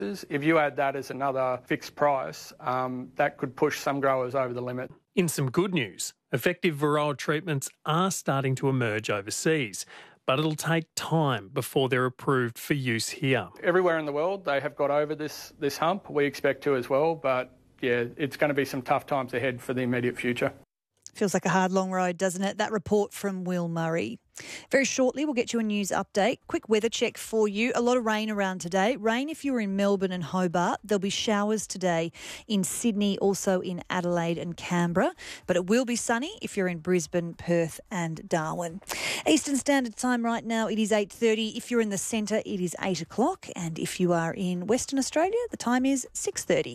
If you add that as another fixed price, that could push some growers over the limit. In some good news, effective varroa treatments are starting to emerge overseas, but it'll take time before they're approved for use here. Everywhere in the world, they have got over this hump. We expect to as well, but yeah, it's going to be some tough times ahead for the immediate future. Feels like a hard, long road, doesn't it? That report from Will Murray. Very shortly, we'll get you a news update. Quick weather check for you. A lot of rain around today. Rain if you're in Melbourne and Hobart. There'll be showers today in Sydney, also in Adelaide and Canberra. But it will be sunny if you're in Brisbane, Perth and Darwin. Eastern Standard Time right now, it is 8:30. If you're in the centre, it is 8 o'clock. And if you are in Western Australia, the time is 6:30.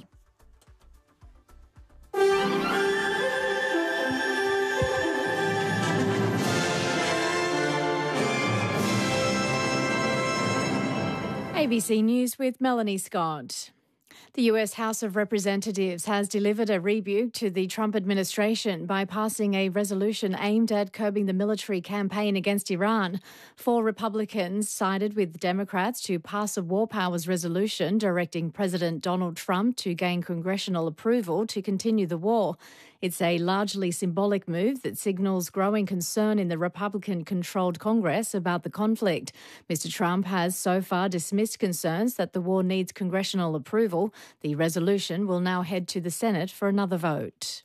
ABC News with Melanie Scott. The US House of Representatives has delivered a rebuke to the Trump administration by passing a resolution aimed at curbing the military campaign against Iran. 4 Republicans sided with Democrats to pass a war powers resolution directing President Donald Trump to gain congressional approval to continue the war. It's a largely symbolic move that signals growing concern in the Republican-controlled Congress about the conflict. Mr. Trump has so far dismissed concerns that the war needs congressional approval. The resolution will now head to the Senate for another vote.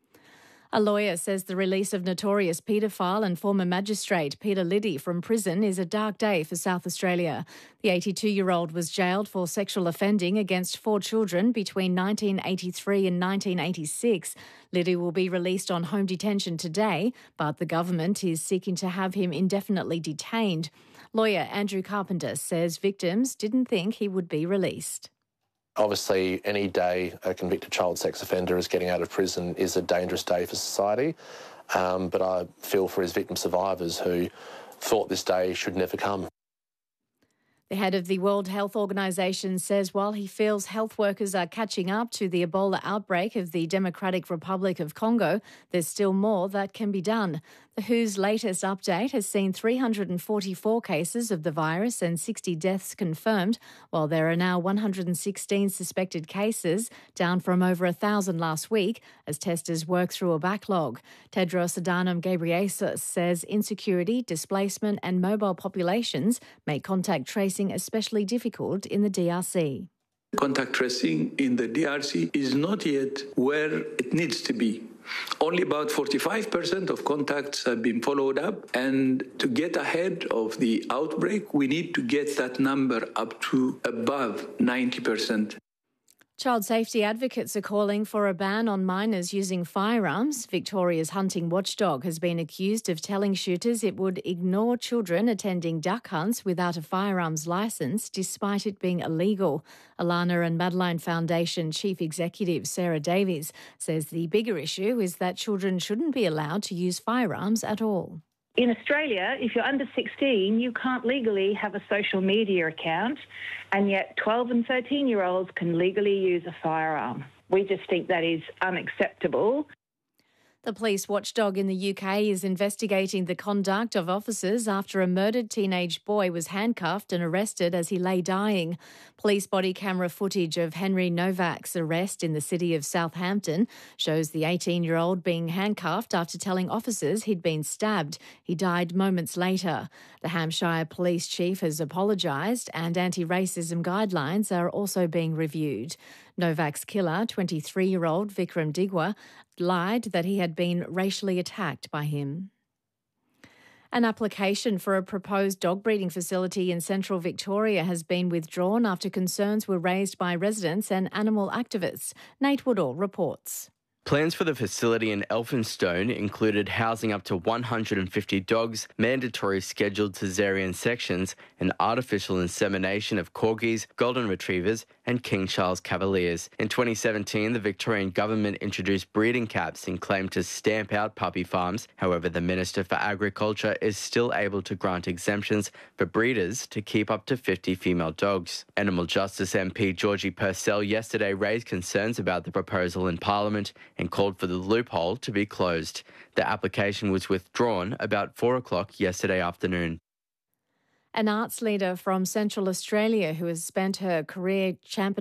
A lawyer says the release of notorious paedophile and former magistrate Peter Liddy from prison is a dark day for South Australia. The 82-year-old was jailed for sexual offending against 4 children between 1983 and 1986. Liddy will be released on home detention today, but the government is seeking to have him indefinitely detained. Lawyer Andrew Carpenter says victims didn't think he would be released. Obviously, any day a convicted child sex offender is getting out of prison is a dangerous day for society, but I feel for his victim survivors who thought this day should never come. The head of the World Health Organization says while he feels health workers are catching up to the Ebola outbreak of the Democratic Republic of Congo, there's still more that can be done. The WHO's latest update has seen 344 cases of the virus and 60 deaths confirmed, while there are now 116 suspected cases, down from over 1,000 last week, as testers work through a backlog. Tedros Adhanom Ghebreyesus says insecurity, displacement and mobile populations make contact tracing especially difficult in the DRC. Contact tracing in the DRC is not yet where it needs to be. Only about 45% of contacts have been followed up, and to get ahead of the outbreak, we need to get that number up to above 90%. Child safety advocates are calling for a ban on minors using firearms. Victoria's hunting watchdog has been accused of telling shooters it would ignore children attending duck hunts without a firearms licence, despite it being illegal. Alana and Madeline Foundation Chief Executive Sarah Davies says the bigger issue is that children shouldn't be allowed to use firearms at all. In Australia, if you're under 16, you can't legally have a social media account, and yet 12 and 13-year-olds can legally use a firearm. We just think that is unacceptable. The police watchdog in the UK is investigating the conduct of officers after a murdered teenage boy was handcuffed and arrested as he lay dying. Police body camera footage of Henry Novak's arrest in the city of Southampton shows the 18-year-old being handcuffed after telling officers he'd been stabbed. He died moments later. The Hampshire police chief has apologised and anti-racism guidelines are also being reviewed. Novak's killer, 23-year-old Vikram Digwa, lied that he had been racially attacked by him. An application for a proposed dog breeding facility in central Victoria has been withdrawn after concerns were raised by residents and animal activists. Nate Woodall reports. Plans for the facility in Elphinstone included housing up to 150 dogs, mandatory scheduled caesarean sections, and artificial insemination of corgis, golden retrievers, and King Charles Cavaliers. In 2017, the Victorian government introduced breeding caps and claimed to stamp out puppy farms. However, the Minister for Agriculture is still able to grant exemptions for breeders to keep up to 50 female dogs. Animal Justice MP Georgie Purcell yesterday raised concerns about the proposal in Parliament and called for the loophole to be closed. The application was withdrawn about 4 o'clock yesterday afternoon. An arts leader from Central Australia who has spent her career championing